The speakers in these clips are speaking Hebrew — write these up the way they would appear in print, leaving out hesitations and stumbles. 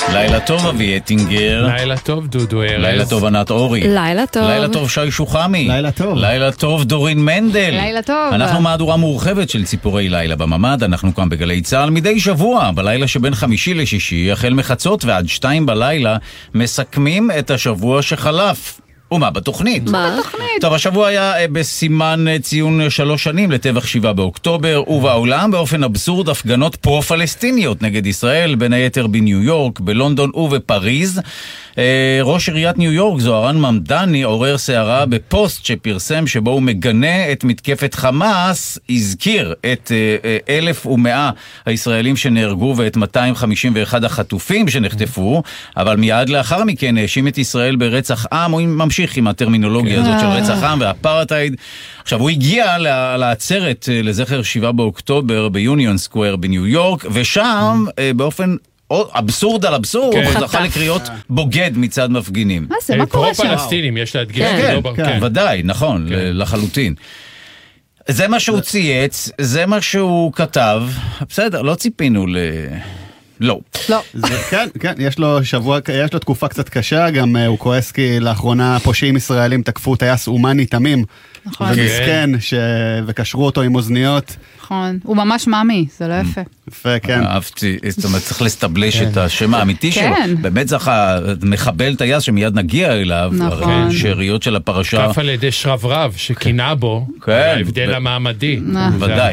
לילה טוב אבי אטינגר. לילה טוב דודו ארז. לילה טוב ענת אורי. לילה טוב. לילה טוב שי שוחמי. לילה טוב. לילה טוב דורין מנדל. לילה טוב. אנחנו מהדורה מורחבת של ציפורי לילה בממד. אנחנו כאן בגלי צהל מדי שבוע, בלילה שבין חמישי לשישי, החל מחצות ועד 2 בלילה, מסכמים את השבוע שחלף. ומה בתוכנית? מה בתוכנית? טוב, השבוע היה בסימן ציון 3 שנים לטבח 7 באוקטובר, ובעולם באופן אבסורד הפגנות פרו-פלסטיניות נגד ישראל, בין היתר בניו יורק, בלונדון ובפריז. ראש עיריית ניו יורק, זוהרן ממדני, עורר סערה בפוסט שפרסם שבו הוא מגנה את מתקפת חמאס, הזכיר את 1,100 הישראלים שנהרגו ואת 251 החטופים שנחטפו, אבל מיד לאחר מכן האשים את ישראל ברצח עם. הוא ממשיך עם הטרמינולוגיה הזאת של רצח עם ואפרטהייד. עכשיו, הוא הגיע לעצרת לזכר 7 באוקטובר ביוניון סקוואר בניו יורק, ושם באופן אבסורד על אבסורד, הוא זכה לקריאות בוגד מצד מפגינים. מה זה? מה קורה שם? פרו-פלסטינים, יש להדגיש. כן, ודאי, נכון, לחלוטין. זה מה שהוא צייץ, זה מה שהוא כתב. בסדר, לא ציפינו לא. כן, יש לו תקופה קצת קשה, גם הוא כועס כי לאחרונה פושעים ישראלים תקפו טייס אומני תמים, ומסכן, וקשרו אותו עם אוזניות. נכון, הוא ממש מאמי, זה לא יפה. יפה, כן. אהבתי, זאת אומרת, צריך לסטבלש את השם האמיתי שלו. באמת צריך מחבל טייס שמיד נגיע אליו, שאריות של הפרשה. תקף על ידי שרברב שכינה בו, ההבדל המעמדי. ודאי.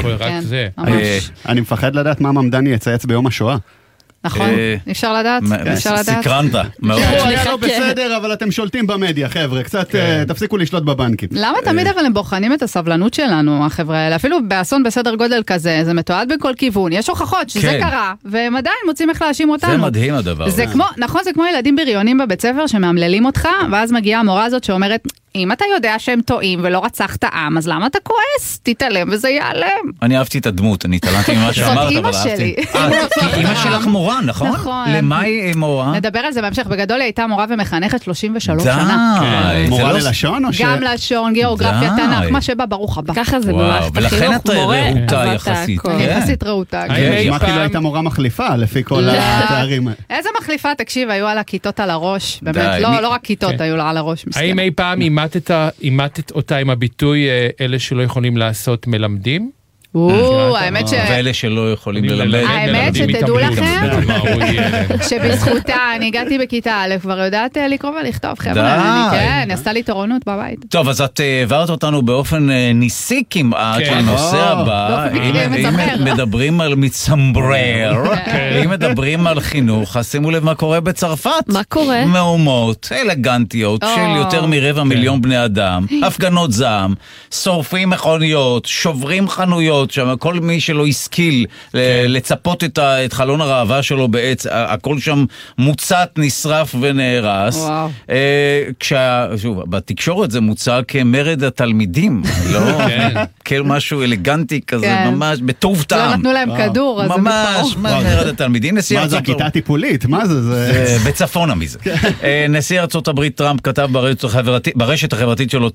אני מפחד לדעת מה ממדני יצייץ ביום השואה. נכון, אפשר לדעת. סקרנת. היה לא בסדר, אבל אתם שולטים במדיה, חבר'ה, קצת תפסיקו לשלוט בבנקים. למה תמיד אבל הם בוחנים את הסבלנות שלנו, החבר'ה האלה? אפילו באסון בסדר גודל כזה, זה מתועד בכל כיוון, יש הוכחות שזה קרה, והם עדיין מוצאים איך להאשים אותנו. זה מדהים הדבר. נכון, זה כמו ילדים בריונים בבית ספר שמאמללים אותך, ואז מגיעה המורה הזאת שאומרת, אם אתה יודע שהם טועים ולא רצחת עם, אז למה אתה כועס? תתעלם וזה ייעלם. אני אהבתי את הדמות, אני התעלמתי ממה שאמרת, אבל אהבתי. אמא שלך מורה, נכון? למה היא מורה? נדבר על זה בהמשך. בגדול היא הייתה מורה ומחנכת 33 שנה. מורה ללשון או ש... גם לשון, גיאוגרפיה, תנ"ך, מה שבא ברוך הבא. ככה זה במערכת החינוך, ולכן את רעותה יחסית. יחסית רעותה. מה כאילו הייתה מורה מחליפה לפי כל התארים? איזה מחליפה? תקשיב, היו על הכיתות על הראש. באמת, לא רק כיתות היו לה על הראש. האם אי פעם אימתת אותה עם הביטוי אלה שלא יכולים לעשות מלמדים? האמת ש... ואלה שלא יכולים ללמד. האמת שתדעו לכם שבזכותה אני הגעתי בכיתה א', כבר יודעת לקרוא ולכתוב, חבר'ה. כן, עשתה לי תורנות בבית. טוב, אז את העברת אותנו באופן ניסי כמעט לנושא הבא. אם מדברים על מצמברר, אם מדברים על חינוך, אז שימו לב מה קורה בצרפת. מה קורה? מהומות אלגנטיות של יותר מ250,000 בני אדם, הפגנות זעם, שורפים מכוניות, שוברים חנויות, שם כל מי שלא השכיל לצפות את חלון הראווה שלו בעץ, הכל שם מוצת, נשרף ונהרס. שוב, בתקשורת זה מוצע כמרד התלמידים, לא כמשהו אלגנטי כזה, ממש בטוב טעם. לא נתנו להם כדור, אז ממש, מרד התלמידים. מה זה, כיתה טיפולית? מה זה? בצפונה מזה. נשיא ארצות הברית טראמפ כתב ברשת החברתית שלו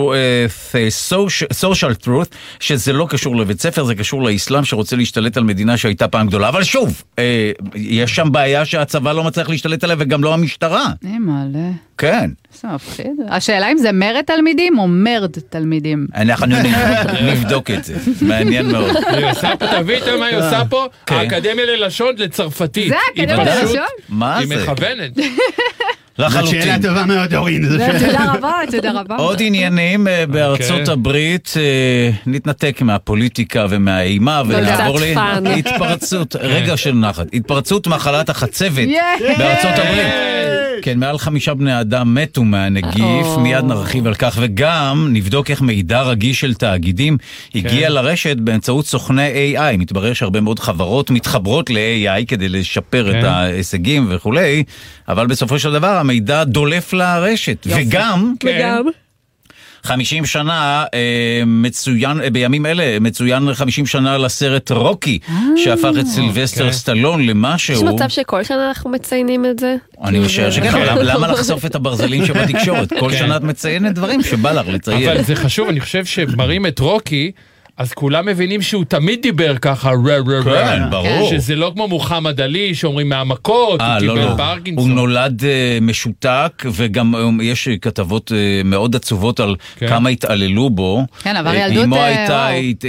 Social Truth, שזה לא קשור לבית ספר, זה קשור לאסלאם שרוצה להשתלט על מדינה שהייתה פעם גדולה, אבל שוב, יש שם בעיה שהצבא לא מצליח להשתלט עליה וגם לא המשטרה. מלא. כן. זה מפחיד. השאלה אם זה מרד תלמידים או מרד תלמידים. אנחנו נבדוק את זה. מעניין מאוד. היא עושה פה, תביא את מה היא עושה פה, האקדמיה ללשון לצרפתית. זה האקדמיה ללשון? מה זה? היא מכוונת. לחלוטין. שאלה טובה מאוד, דורין. תודה רבה. עוד עניינים בארצות הברית, נתנתק מהפוליטיקה ומהאימה ונעבור להתפרצות, רגע של נחת, התפרצות מחלת החצבת בארצות הברית. כן, מעל 5 בני אדם מתו מהנגיף, מיד נרחיב על כך, וגם נבדוק איך מידע רגיש של תאגידים הגיע לרשת באמצעות סוכני AI. מתברר שהרבה מאוד חברות מתחברות ל-AI כדי לשפר את ההישגים וכולי, אבל בסופו של דבר המידע דולף לרשת, וגם 50 שנה מצוין, בימים אלה מצוין 50 שנה לסרט רוקי, שהפך את סילבסטר סטלון למשהו. יש מצב שכל שנה אנחנו מציינים את זה? אני משער שכן, אבל למה לחשוף את הברזלים שבתקשורת? כל שנה את מציינת דברים שבא לך לציין. אבל זה חשוב, אני חושב שמראים את רוקי, אז כולם מבינים שהוא תמיד דיבר ככה, כן, ברור. שזה לא כמו מוחמד עלי, שאומרים מהמכות, הוא קיבל פרקינסון. הוא נולד משותק, וגם יש כתבות מאוד עצובות על כמה התעללו בו. כן, עבר ילדות... אמו הייתה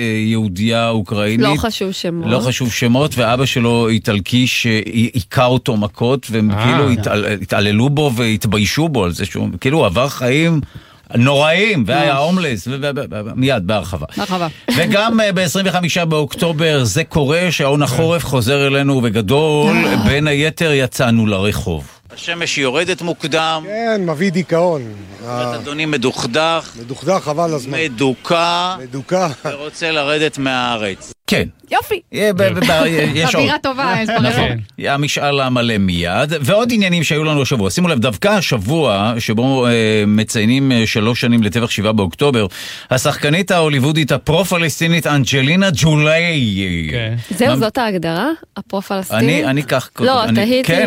יהודיה אוקראינית. לא חשוב שמות. לא חשוב שמות, ואבא שלו איטלקי שעיקר אותו מכות, והם כאילו התעללו בו והתביישו בו על זה, שהוא כאילו עבר חיים... נוראים, והיה הומלס, מיד בהרחבה. וגם ב-25 באוקטובר זה קורה שעון החורף חוזר אלינו בגדול, בין היתר יצאנו לרחוב. השמש יורדת מוקדם. כן, מביא דיכאון. אדוני מדוכדך. מדוכדך, חבל הזמן. מדוכא. מדוכא. ורוצה לרדת מהארץ. כן. יופי. יש עוד. אווירה טובה, יש פה רחוב. המשאל המלא מיד. ועוד עניינים שהיו לנו השבוע. שימו לב, דווקא השבוע שבו מציינים 3 שנים לטבח 7 באוקטובר, השחקנית ההוליוודית הפרו-פלסטינית אנג'לינה ג'ולי. זהו, זאת ההגדרה? הפרו-פלסטינית? אני כך... לא, תהיתי. כן,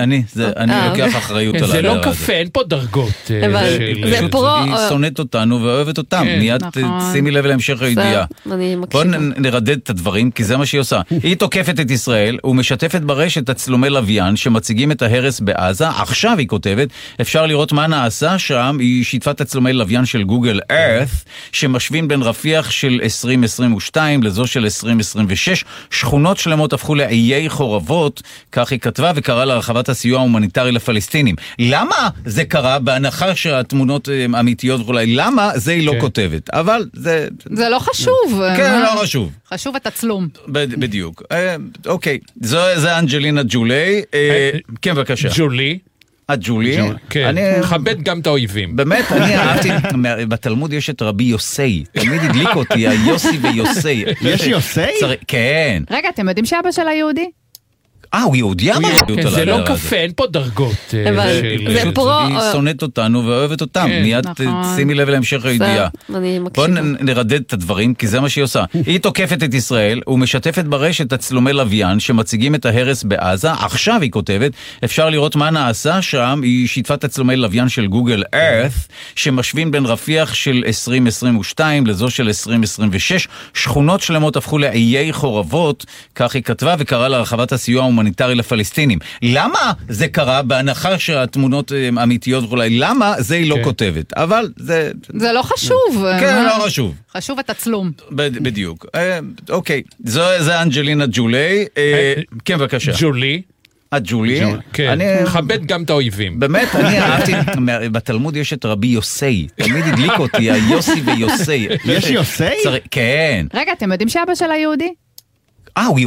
אני לוקח אחריות על זה ההגדרה לא קפה, אין פה דרגות. זה פרו... היא שונאת אותנו ואוהבת אותם. מיד שימי לב להמשך הידיעה. בואו נרדד את הדברים, כי זה מה שהיא עושה. היא תוקפת את ישראל ומשתפת ברשת תצלומי לוויין שמציגים את ההרס בעזה. עכשיו היא כותבת, אפשר לראות מה נעשה שם. היא שיתפה תצלומי לוויין של גוגל Earth, שמשווים בין רפיח של 2022 לזו של 2026. שכונות שלמות הפכו לאיי חורבות, כך היא כתבה, וקראה להרחבת הסיוע ההומניטרי לפלסטינים. למה זה קרה? בהנחה שהתמונות אמיתיות ואולי, למה זה היא לא כותבת? אבל זה... זה לא חשוב. כן, לא חשוב. חשוב התצלום. בדיוק. אוקיי, זה אנג'לינה ג'ולי. כן, בבקשה. ג'ולי. ג'ולי. כן, מכבד גם את האויבים. באמת, אני אהבתי, בתלמוד יש את רבי יוסי. תמיד הדליק אותי, היוסי ויוסי. יש יוסי? כן. רגע, אתם יודעים שאבא שלה יהודי? הוא יהודי אמר. זה לא קפה, אין פה דרגות. זה פרו... היא שונאת אותנו ואוהבת אותם. מיד שימי לב להמשך הידיעה. בואו נרדד את הדברים, כי זה מה שהיא עושה. היא תוקפת את ישראל ומשתפת ברשת תצלומי לוויין שמציגים את ההרס בעזה. עכשיו היא כותבת, אפשר לראות מה נעשה שם. היא שיתפה תצלומי לוויין של גוגל Earth, שמשווים בין רפיח של 2022 לזו של 2026. שכונות שלמות הפכו לאיי חורבות, כך היא כתבה, וקראה להרחבת הסיוע ההומניטרי לפלסטינים. למה זה קרה? בהנחה שהתמונות אמיתיות ואולי, למה זה היא לא כותבת? אבל זה... זה לא חשוב. כן, לא חשוב. חשוב התצלום. בדיוק. אוקיי, זה אנג'לינה ג'ולי. כן, בבקשה. ג'ולי. ג'ולי. כן, מכבד גם את האויבים. באמת, אני אהבתי, בתלמוד יש את רבי יוסי. תמיד הדליק אותי, היוסי ויוסי. יש יוסי? כן. רגע, אתם יודעים שאבא שלה יהודי? הוא